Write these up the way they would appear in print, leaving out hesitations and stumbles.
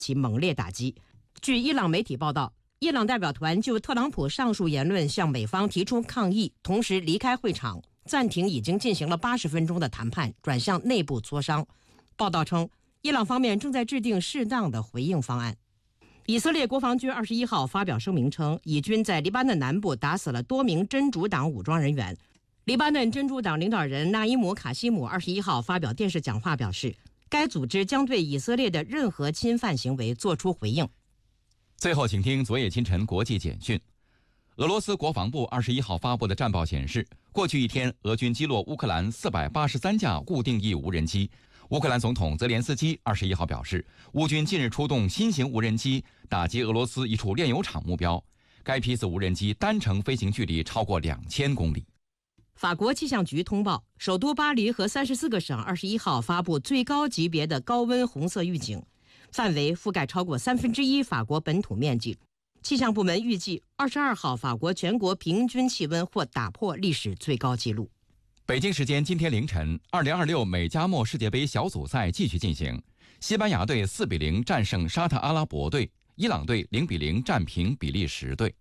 其猛烈打击。据伊朗媒体报道，伊朗代表团就特朗普上述言论向美方提出抗议，同时离开会场，暂停已经进行了80分钟的谈判，转向内部磋商。报道称，伊朗方面正在制定适当的回应方案。以色列国防军21号发表声明称，以军在黎巴嫩南部打死了多名真主党武装人员。黎巴嫩真主党领导人纳伊姆·卡西姆21号发表电视讲话表示，该组织将对以色列的任何侵犯行为作出回应。 最后，请听昨夜今晨国际简讯。俄罗斯国防部21号发布的战报显示，过去一天，俄军击落乌克兰483架固定翼无人机。乌克兰总统泽连斯基21号表示，乌军近日出动新型无人机打击俄罗斯一处炼油厂目标，该批次无人机单程飞行距离超过2000公里。 法国气象局通报，首都巴黎和34个省21号发布最高级别的高温红色预警，范围覆盖超过1/3法国本土面积。气象部门预计22号法国全国平均气温或打破历史最高纪录。 北京时间今天凌晨，2026美加墨世界杯小组赛继续进行，西班牙队4比0战胜沙特阿拉伯队，伊朗队0比0战平比利时队。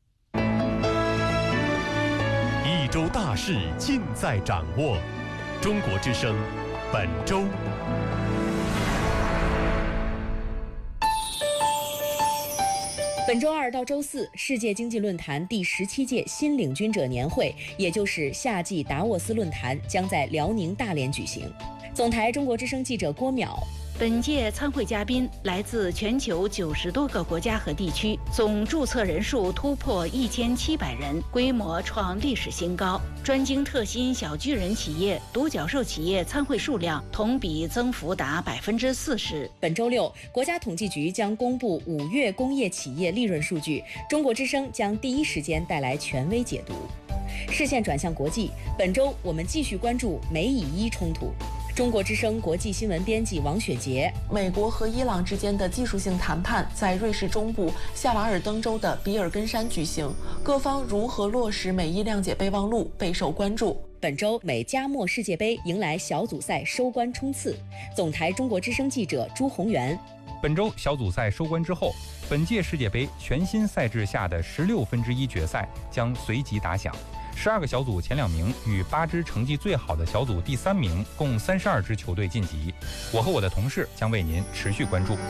一周大事尽在掌握，中国之声本周。 本周二到周四，世界经济论坛第17届新领军者年会，也就是夏季达沃斯论坛，将在辽宁大连举行。总台中国之声记者郭淼。 本届参会嘉宾来自全球90多个国家和地区，总注册人数突破1700人，规模创历史新高。专精特新小巨人企业、独角兽企业参会数量同比增幅达40%。 本周六，国家统计局将公布5月工业企业利润数据，中国之声将第一时间带来权威解读。视线转向国际，本周我们继续关注美以伊冲突。中国之声国际新闻编辑王雪杰。 美国和伊朗之间的技术性谈判在瑞士中部夏瓦尔登州的比尔根山举行，各方如何落实美伊谅解备忘录备受关注。 本周美加墨世界杯迎来小组赛收官冲刺，总台中国之声记者朱宏元。 本周小组赛收官之后，本届世界杯全新赛制下的1/16决赛将随即打响。12个小组前2名与8支成绩最好的小组第3名共32支球队晋级。我和我的同事将为您持续关注。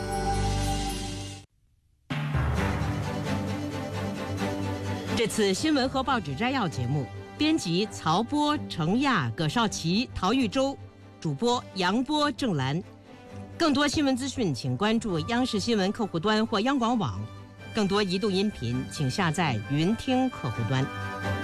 这次新闻和报纸摘要节目，编辑曹波、程亚、葛少奇、陶玉洲，主播杨波、郑兰。更多新闻资讯，请关注央视新闻客户端或央广网。更多移动音频，请下载云听客户端。